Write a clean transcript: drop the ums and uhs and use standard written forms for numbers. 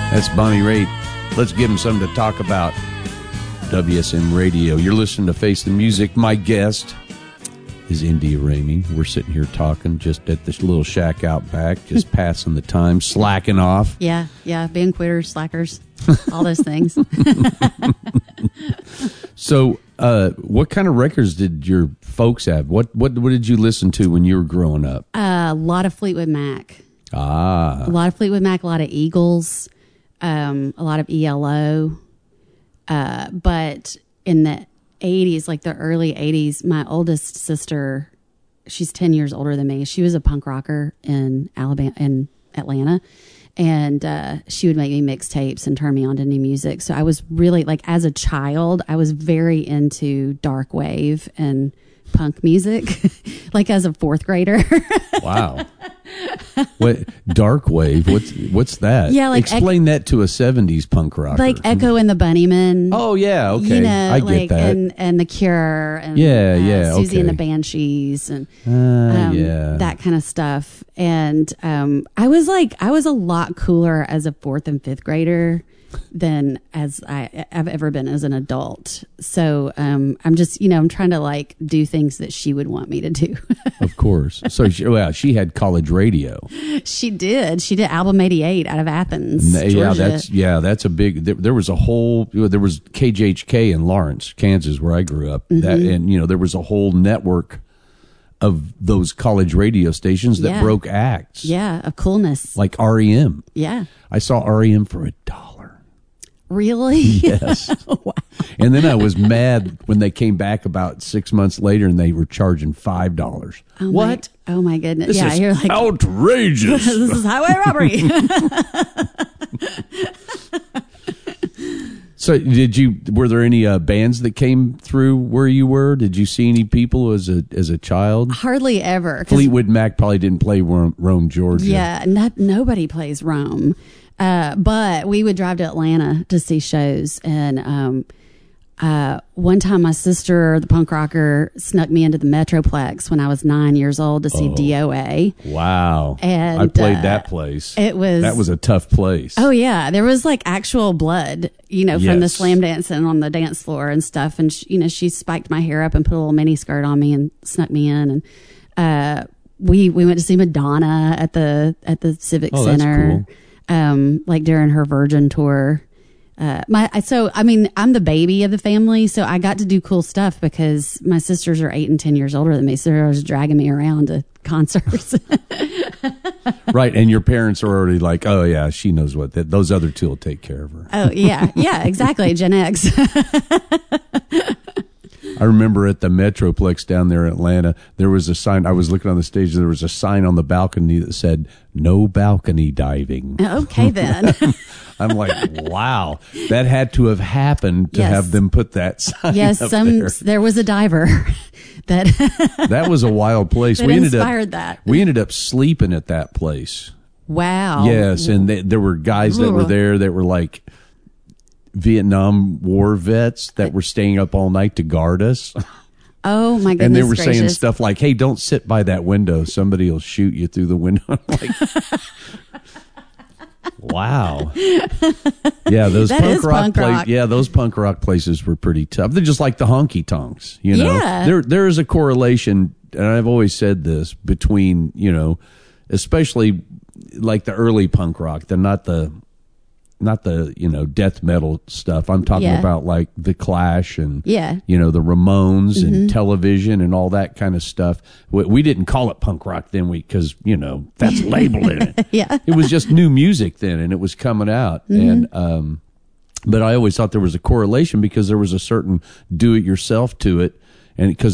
That's Bonnie Raitt. Let's give him something to talk about. WSM Radio. You're listening to Face the Music. My guest is India Ramey. We're sitting here talking just at this little shack out back, just passing the time, slacking off. Yeah, being quitters, slackers, all those things. So, what kind of records did your folks have? What did you listen to when you were growing up? A lot of Fleetwood Mac. A lot of Fleetwood Mac, a lot of Eagles, a lot of ELO. But in the 80s, like the early 80s, my oldest sister, she's 10 years older than me. She was a punk rocker in Atlanta. And she would make me mixtapes and turn me on to new music. So I was really, like, as a child, I was very into dark wave and punk music, like as a fourth grader. Wow. What dark wave? What's that? Yeah, like explain that to a 70s punk rocker. Like Echo and the Bunnymen. Oh yeah, okay. You know, I get that. And The Cure and Susie and the Banshees and that kind of stuff. And I was a lot cooler as a fourth and fifth grader than as I've ever been as an adult. So I'm just, I'm trying to like do things that she would want me to do. Of course. So she had college radio. She did Album 88 out of Athens, Georgia. That's a big, there was KJHK in Lawrence, Kansas, where I grew up. Mm-hmm. There was a whole network of those college radio stations that broke acts. Yeah, of coolness. Like REM. Yeah. I saw REM for $1. Really? Yes. Wow. And then I was mad when they came back about 6 months later and they were charging $5. Oh what? Oh my goodness. This is you're like outrageous. This is highway robbery. So were there any bands that came through where you were? Did you see any people as a child? Hardly ever. Fleetwood Mac probably didn't play Rome, Georgia. Yeah, nobody plays Rome. But we would drive to Atlanta to see shows. And one time my sister, the punk rocker, snuck me into the Metroplex when I was 9 years old to see DOA. Wow. And I played that place. That was a tough place. Oh, yeah. There was like actual blood, from the slam dancing on the dance floor and stuff. And, she spiked my hair up and put a little mini skirt on me and snuck me in. And we went to see Madonna at the Civic Center. That's cool. Like during her Virgin tour. I'm the baby of the family, so I got to do cool stuff because my sisters are 8 and 10 years older than me, so they were dragging me around to concerts. Right, and your parents are already like, oh yeah, she knows those other two will take care of her. Oh yeah, exactly, Gen X. I remember at the Metroplex down there in Atlanta, there was a sign. I was looking on the stage. There was a sign on the balcony that said, "No balcony diving." Okay, then. I'm like, wow, that had to have happened to have them put that sign. Yes, up there. There was a diver that was a wild place. We ended up sleeping at that place. Wow. Yes, and there were guys that were there that were like Vietnam War vets that were staying up all night to guard us. Oh my goodness! And they were saying stuff like, "Hey, don't sit by that window. Somebody will shoot you through the window." I'm like, wow. Yeah, those those punk rock places were pretty tough. They're just like the honky tonks, Yeah. There is a correlation, and I've always said this between, especially like the early punk rock, not the death metal stuff. I'm talking about like the Clash and the Ramones and Television and all that kind of stuff. We didn't call it punk rock then, because that's labeled in it. Yeah, it was just new music then, and it was coming out. And but I always thought there was a correlation because there was a certain do-it-yourself to it, and because